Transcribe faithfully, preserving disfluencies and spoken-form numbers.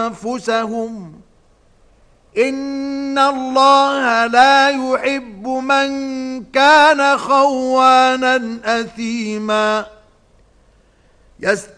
أنفسهم إن الله لا يحب من كان خوانا أثيما.